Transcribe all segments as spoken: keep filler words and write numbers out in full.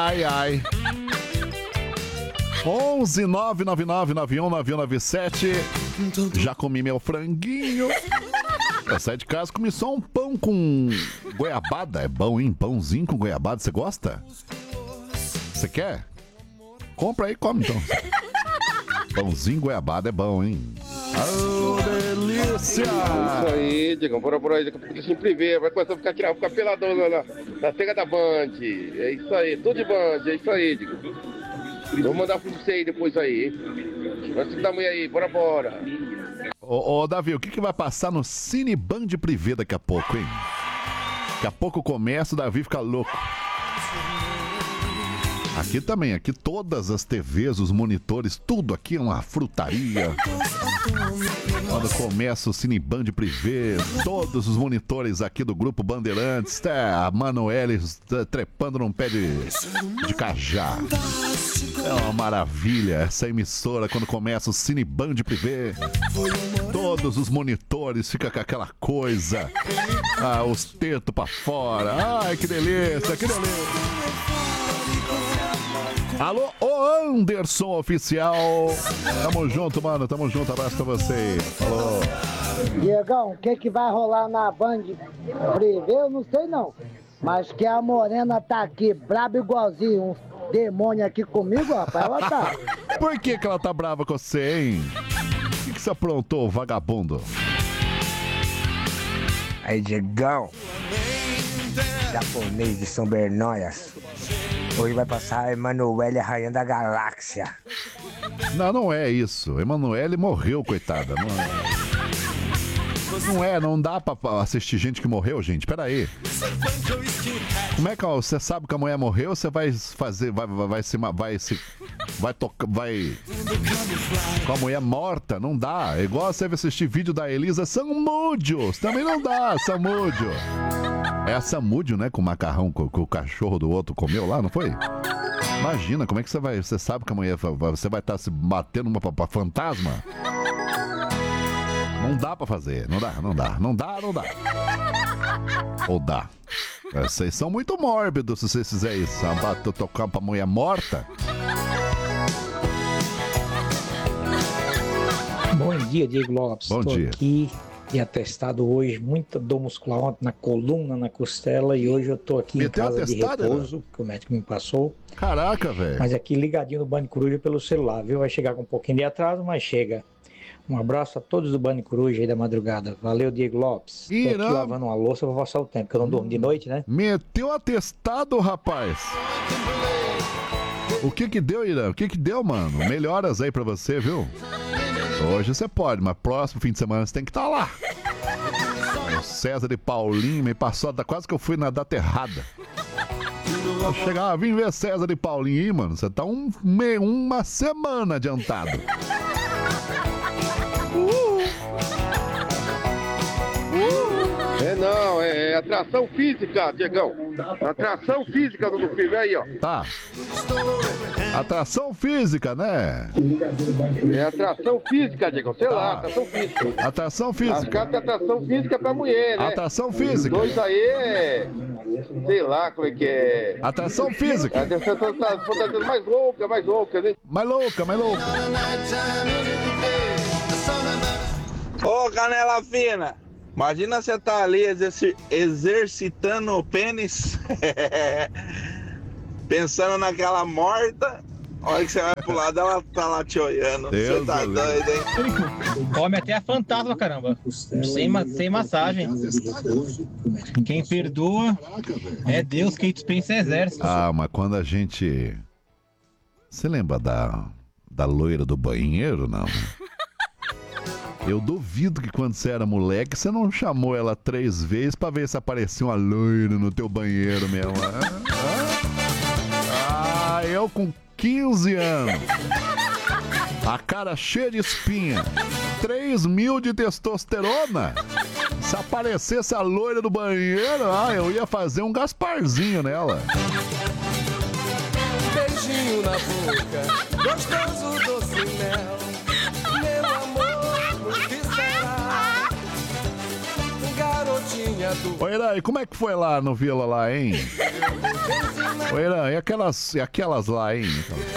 ai, ai. onze nove nove nove nove um nove um nove sete. Já comi meu franguinho. Eu saí de casa e comi só um pão com goiabada. É bom, hein? Pãozinho com goiabada. Você gosta? Você quer? Compra aí e come, então. Pãozinho goiabada é bom, hein? Oh, delícia! É isso aí, Diegão. Bora por aí. Daqui a pouco a gente vê. Vai começar a ficar, tirar, ficar peladão na, na, na tega da Band. É isso aí. Tudo de Band. É isso aí, Diegão. Vou mandar pra você aí depois aí. Vai cinco da manhã aí. Bora, bora. Ô, ô, Davi, o que, que vai passar no Cine Band Privé daqui a pouco, hein? Daqui a pouco começa, o Davi fica louco. Aqui também, aqui todas as T Vs, os monitores, tudo aqui é uma frutaria. Quando começa o Cine Band Privé, todos os monitores aqui do Grupo Bandeirantes, tá, a Manoele trepando num pé de, de cajá. É uma maravilha essa emissora quando começa o Cine Band Privé. Todos os monitores ficam com aquela coisa. Ah, os tetos pra fora. Ai, que delícia, que delícia. Alô, ô Anderson Oficial. Tamo junto, mano, tamo junto, abraço pra você. Falou. Diegão, o que que vai rolar na Band Privé? Eu não sei não. Mas que a Morena tá aqui, braba igualzinho, um demônio aqui comigo, rapaz, ela tá. Por que que ela tá brava com você, hein? O que que você aprontou, vagabundo? Aí, Diegão, japonês de São Bernóias. Hoje vai passar a Emanuele, a rainha da galáxia. Não, não é isso. Emanuele morreu, coitada. Não é, não, é, não dá pra assistir gente que morreu, gente. Pera aí. Como é que você sabe que a mulher morreu? Você vai fazer, vai, vai, vai se, vai se, vai tocar, vai com a mulher morta? Não dá. É igual você assistir vídeo da Elisa Samúdio. Também não dá, Samúdio. É a Samúdio, né? Com o macarrão que, que o cachorro do outro comeu lá, não foi? Imagina, como é que você vai... Você sabe que amanhã você vai estar se batendo uma pra, pra fantasma? Não dá pra fazer. Não dá, não dá. Não dá, não dá. Ou dá. Vocês são muito mórbidos se vocês fizerem isso. Bater, tocar pra mulher morta. Bom dia, Diego Lopes. Bom Tô dia. aqui e atestado hoje, muita dor muscular ontem na coluna, na costela, e hoje eu tô aqui Meteu em casa atestado, de repouso, né? Que o médico me passou. Caraca, velho. Mas aqui ligadinho no Band Coruja pelo celular, viu? Vai chegar com um pouquinho de atraso, mas chega. Um abraço a todos do Band Coruja aí da madrugada. Valeu, Diego Lopes. Tô aqui lavando uma louça, vou passar o tempo, porque eu não durmo de noite, né? Meteu atestado, rapaz. O que que deu, Irã? O que que deu, mano? Melhoras aí pra você, viu? Hoje você pode, mas próximo fim de semana você tem que estar lá. O César de Paulinho me passou, quase que eu fui na data errada. Eu chegava, vim ver César de Paulinho aí, mano. Você tá um, me, uma semana adiantado. Uh. Uh. É não, é, é atração física, Diegão. Atração física do filme, aí, ó. Tá. Atração física, né? É atração física, Diegão. Sei lá, atração física. Atração física. As cartas é atração física pra mulher, né? Atração física. Os dois aí é... Sei lá como é que é... Atração física. A atração tá fantasiando mais louca, mais louca, né? Mais louca, mais louca. Ô, canela fina, imagina você tá ali exerci- exercitando o pênis, pensando naquela morta, a hora que você vai pro lado, ela tá lá te olhando. Você tá doido, hein? Come até a fantasma, caramba. Sem, ma- sem massagem. Quem perdoa é Deus, quem dispensa é exército. Ah, mas quando a gente... Você lembra da, da loira do banheiro, não? Eu duvido que quando você era moleque, você não chamou ela três vezes pra ver se aparecia uma loira no teu banheiro mesmo. Ah, eu com quinze anos, a cara cheia de espinha, três mil de testosterona. Se aparecesse a loira do banheiro, ah, eu ia fazer um Gasparzinho nela. Beijinho na boca, gostoso doce mel. Meu amor, o que será? Garotinha Ô, Irã, e como é que foi lá no Vila lá, hein? Ô, Irã, e aquelas, e aquelas lá, hein?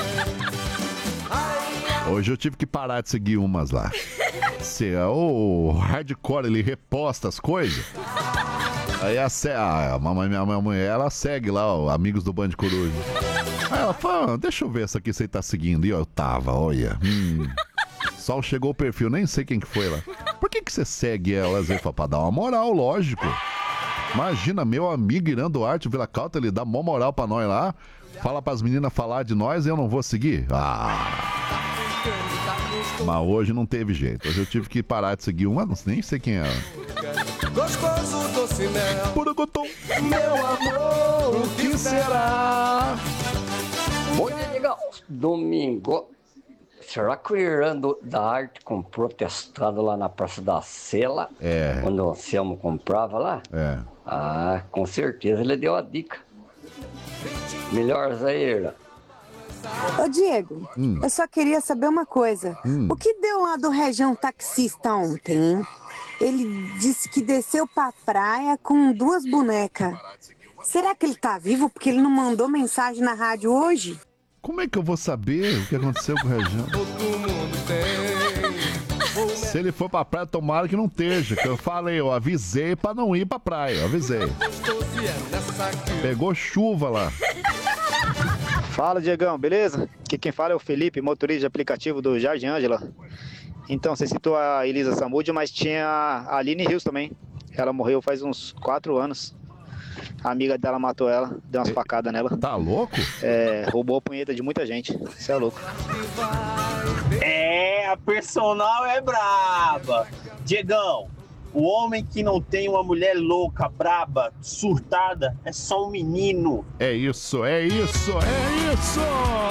Hoje eu tive que parar de seguir umas lá. Se, o hardcore, ele reposta as coisas. Aí a, a, a mamãe, minha mulher, ela segue lá, ó, Amigos do Band Coruja. Aí ela fala, deixa eu ver essa aqui, você tá seguindo. E eu tava, olha. Hum. Sol chegou o perfil, nem sei quem que foi lá. Por que que você segue elas aí? Pra dar uma moral, lógico. Imagina, meu amigo Irã Duarte, o Vila Cauta, ele dá mó moral pra nós lá. Fala pras meninas falar de nós e eu não vou seguir. Ah... Mas hoje não teve jeito. Hoje eu tive que parar de seguir uma, nem sei quem é. Gostoso doce mel. Purucutum. Meu amor, o que será? Oi, legal. Domingo. Será que o Irã da Arte comprou testado lá na Praça da Sela? É. Quando o Anselmo comprava lá? É. Ah, com certeza ele deu a dica. Melhores aí, Irã. Ô Diego, hum. eu só queria saber uma coisa. Hum. O que deu lá do Região Taxista ontem, hein? Ele disse que desceu pra praia com duas bonecas. Será que ele tá vivo porque ele não mandou mensagem na rádio hoje? Como é que eu vou saber o que aconteceu com o Região? Se ele for pra praia, tomara que não esteja. Que eu falei, eu avisei pra não ir pra praia. Eu avisei. Pegou chuva lá. Fala, Diegão, beleza? Aqui quem fala é o Felipe, motorista de aplicativo do Jardim Ângela. Então, você citou a Elisa Samúdio, mas tinha a Aline Rios também. Ela morreu faz uns quatro anos. A amiga dela matou ela, deu umas facadas nela. Tá louco? É, roubou a punheta de muita gente. Isso é louco. É, a personal é braba. Diegão, o homem que não tem uma mulher louca, braba, surtada, é só um menino. É isso, é isso, é isso!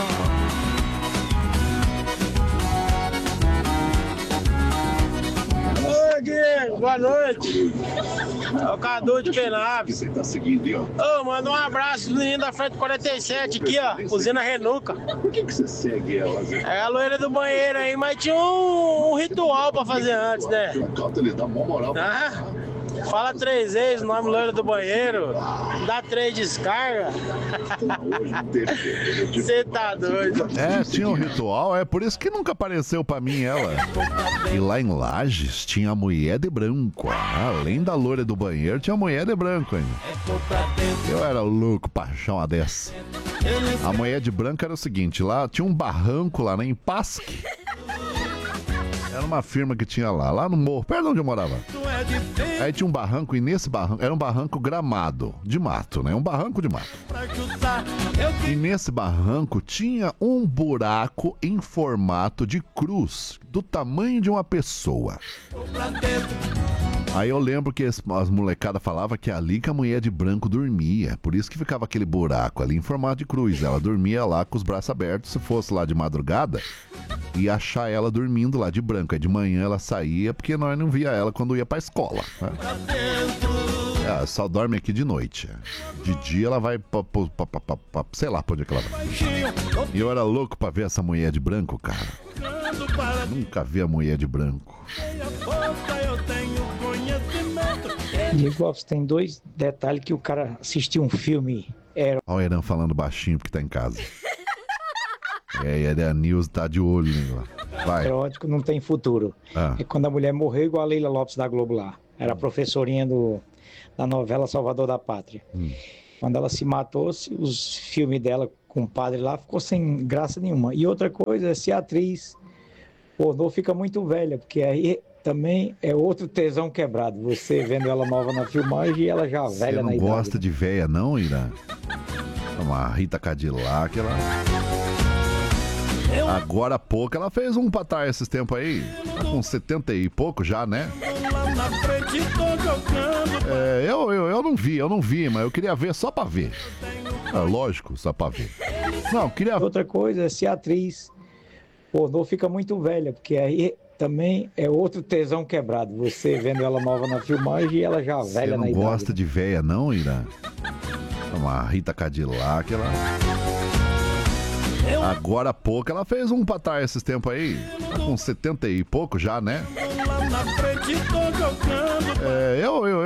Oi, Diego, boa noite. É o Cadu de Penápolis. Você tá seguindo, ó. Ô, manda um abraço do menino da frente quarenta e sete aqui, ó, usina Renuca. Por que que você segue elas? É a loira do banheiro aí, mas tinha um, um ritual pra fazer antes, né? Ele dá mó moral. Ah, fala três vezes o nome loira do banheiro, dá três descargas. Você tá doido. É, tinha um ritual, é por isso que nunca apareceu pra mim ela. E lá em Lages tinha a mulher de branco. Além da loira do banheiro, tinha a mulher de branco ainda. Eu era louco pra achar uma dessa. A mulher de branco era o seguinte, lá tinha um barranco lá, né, em Pasque. Era uma firma que tinha lá, lá no morro, perto de onde eu morava. Aí tinha um barranco e nesse barranco, era um barranco gramado, de mato, né? Um barranco de mato. E nesse barranco tinha um buraco em formato de cruz, do tamanho de uma pessoa. Aí eu lembro que as, as molecadas falavam que é ali que a mulher de branco dormia. Por isso que ficava aquele buraco ali em formato de cruz. Ela dormia lá com os braços abertos. Se fosse lá de madrugada, ia achar ela dormindo lá de branco. Aí de manhã ela saía, porque nós não via ela quando ia pra escola, né? Ela só dorme aqui de noite. De dia ela vai pra, pra, pra, pra, pra, sei lá pra onde é que ela vai. E eu era louco pra ver essa mulher de branco, cara. Nunca vi a mulher de branco. Diego Lopes, tem dois detalhes que o cara assistiu um filme. Era... Olha o Irã falando baixinho porque tá em casa. É, e a News tá de olho, né? Vai. Erótico não tem futuro. Ah. É quando a mulher morreu, igual a Leila Lopes da Globo lá. Era a professorinha do, da novela Salvador da Pátria. Hum. Quando ela se matou, os filmes dela com o padre lá ficou sem graça nenhuma. E outra coisa, se a atriz pornô fica muito velha, porque aí também é outro tesão quebrado. Você vendo ela nova na filmagem e ela já velha na idade. Você não gosta de velha não, Irã? Uma Rita Cadillac, ela... Agora há pouco ela fez um pra trás esses tempos aí. Tá com setenta e pouco já, né? É, eu, eu, eu não vi, eu não vi, mas eu queria ver só pra ver. É, lógico, só pra ver. Não, queria... Outra coisa, se a atriz pornô fica muito velha, porque aí também é outro tesão quebrado. Você vendo ela nova na filmagem e ela já velha na idade. Você não gosta de velha não, Irã? Uma Rita Cadillac, ela... Agora há pouco ela fez um pra trás esses tempos aí. Tá com setenta e pouco já, né? É, eu, eu,